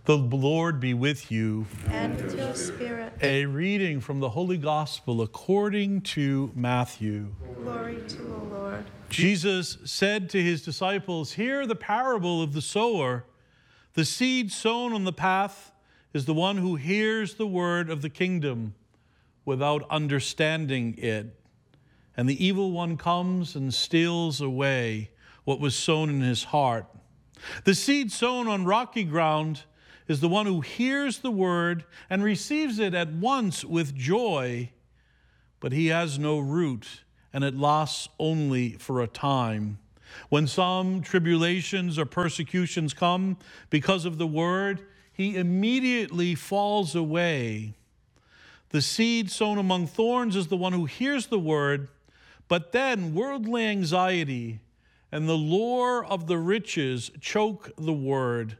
The Lord be with you. And with your spirit. A reading from the Holy Gospel according to Matthew. Glory to the Lord. Jesus said to his disciples, "Hear the parable of the sower. The seed sown on the path is the one who hears the word of the kingdom without understanding it. And the evil one comes and steals away what was sown in his heart. The seed sown on rocky ground is the one who hears the word and receives it at once with joy, but he has no root, and it lasts only for a time. When some tribulations or persecutions come because of the word, he immediately falls away. The seed sown among thorns is the one who hears the word, but then worldly anxiety and the lure of the riches choke the word,